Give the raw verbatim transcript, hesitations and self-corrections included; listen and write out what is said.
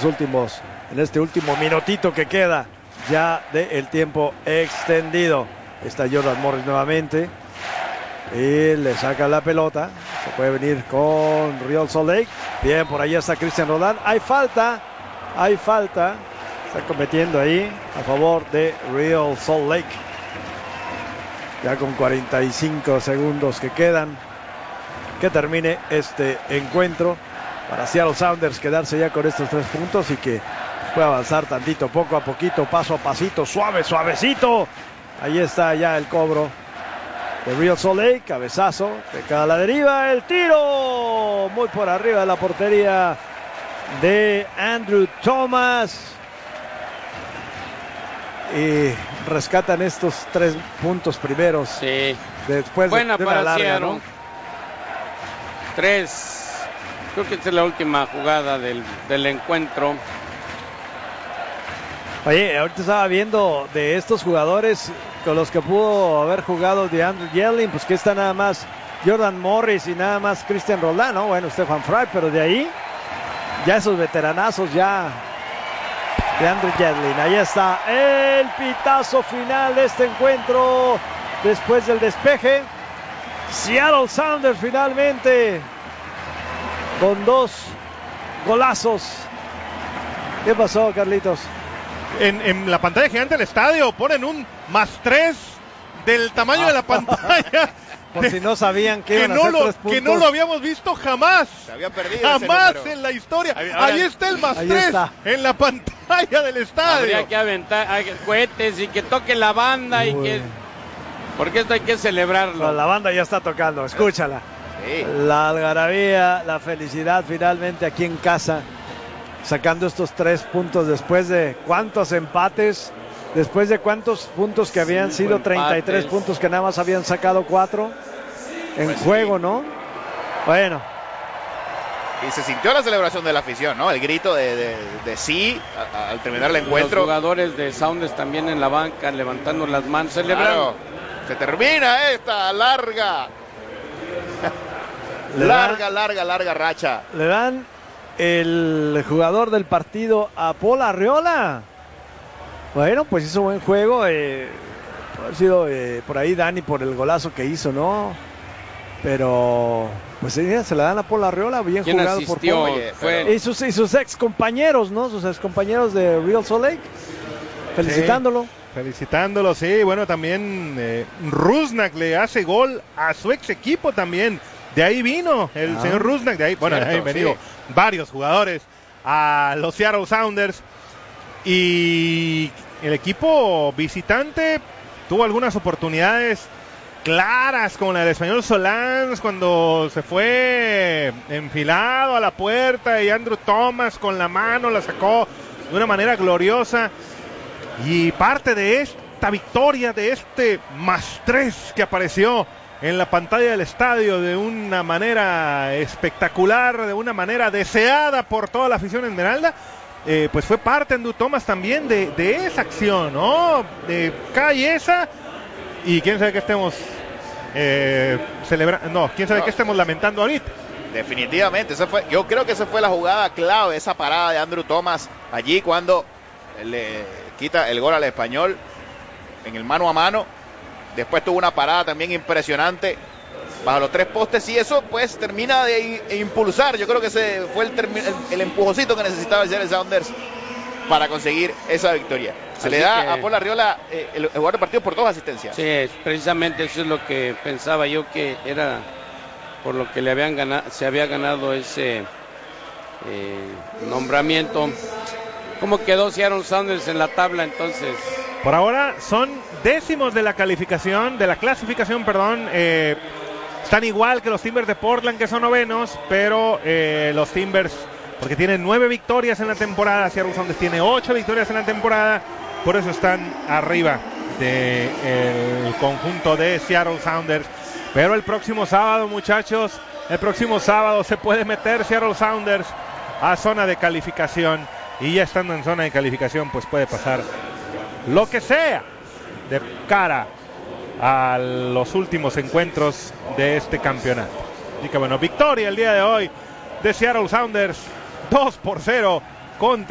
estos últimos, en este último minutito que queda ya del tiempo extendido. Está Jordan Morris nuevamente y le saca la pelota. Se puede venir con Real Salt Lake. Bien, por ahí está Cristian Roldán. Hay falta, hay falta. Está cometiendo ahí a favor de Real Salt Lake. Ya con cuarenta y cinco segundos que quedan que termine este encuentro, para Seattle Sounders quedarse ya con estos tres puntos y que pueda avanzar tantito, poco a poquito, paso a pasito, suave, suavecito. Ahí está ya el cobro de Real Salt Lake, cabezazo, de cada la deriva, el tiro muy por arriba de la portería de Andrew Thomas. Y rescatan estos tres puntos primeros. Sí. Después Buena de, de para una larga, Seattle. ¿no? Tres. Creo que esta es la última jugada del, del encuentro. Oye, ahorita estaba viendo de estos jugadores con los que pudo haber jugado de Andrew Yedlin, pues que está nada más Jordan Morris y nada más Cristian Roldán, ¿no? Bueno, Stefan Fry, pero de ahí ya esos veteranazos ya de Andrew Yedlin. Ahí está el pitazo final de este encuentro después del despeje. Seattle Sounders finalmente con dos golazos. ¿Qué pasó, Carlitos? En, en la pantalla gigante del estadio ponen un más tres del tamaño ah, de la pantalla. Por de, si no sabían que, que, iban no a hacer lo, tres puntos. que no lo habíamos visto jamás. Se había perdido jamás en la historia. Ahora, ahí está el más tres está. En la pantalla del estadio. Habría que aventar cohetes y que toque la banda. Uy. Y que porque esto hay que celebrarlo. No, la banda ya está tocando, escúchala. Sí. La algarabía, la felicidad finalmente aquí en casa, sacando estos tres puntos después de cuántos empates, después de cuántos puntos que habían sido treinta y tres puntos que nada más habían sacado cuatro en pues juego, sí. ¿No? Bueno. Y se sintió la celebración de la afición, ¿no? El grito de, de, de sí a, a, al terminar el encuentro. Los jugadores de Sounders también en la banca levantando las manos, celebrando. Claro. Se termina esta larga, larga, dan, larga, larga racha. Le dan el jugador del partido a Paul Arriola. Bueno, pues hizo buen juego. Eh, ha sido eh, por ahí Dani por el golazo que hizo, ¿no? Pero pues eh, se la dan a Paul Arriola, bien jugado asistió? por Paul. Oye, fue... y, sus, y sus ex compañeros, ¿no? Sus ex compañeros de Real Salt Lake, felicitándolo. Sí. Felicitándolo, sí, bueno, también eh, Rusnak le hace gol a su ex equipo también, de ahí vino el ah, señor Rusnak, de ahí, bueno, cierto, de ahí han venido sí. varios jugadores a los Seattle Sounders, y el equipo visitante tuvo algunas oportunidades claras, como la del español Solans, cuando se fue enfilado a la puerta y Andrew Thomas con la mano la sacó de una manera gloriosa. Y parte de esta victoria, de este más tres que apareció en la pantalla del estadio de una manera espectacular, de una manera deseada por toda la afición esmeralda, eh, pues fue parte, Andrew Thomas, también de, de esa acción, ¿no? De calle esa, y quién sabe que estemos eh, celebrando, no, quién sabe no. que estemos lamentando ahorita. Definitivamente, esa fue, yo creo que esa fue la jugada clave, esa parada de Andrew Thomas allí cuando le quita el gol al español en el mano a mano. Después tuvo una parada también impresionante bajo los tres postes y eso pues termina de impulsar. Yo creo que ese fue el, termi- el, el empujoncito que necesitaba el Seattle Sounders para conseguir esa victoria. Se Así le da que... a Paul Arriola eh, el, el jugador de partido por dos asistencias. Sí, precisamente eso es lo que pensaba yo, que era por lo que le habían ganado, se había ganado ese eh, nombramiento. ¿Cómo quedó Seattle Sounders en la tabla entonces? Por ahora son décimos de la calificación, de la clasificación, perdón. Eh, están igual que los Timbers de Portland, que son novenos, pero eh, los Timbers, porque tienen nueve victorias en la temporada, Seattle Sounders tiene ocho victorias en la temporada, por eso están arriba del conjunto de Seattle Sounders. Pero el próximo sábado, muchachos, el próximo sábado se puede meter Seattle Sounders a zona de calificación. Y ya estando en zona de calificación, pues puede pasar lo que sea de cara a los últimos encuentros de este campeonato. Así que bueno, victoria el día de hoy de Seattle Sounders, dos por cero contra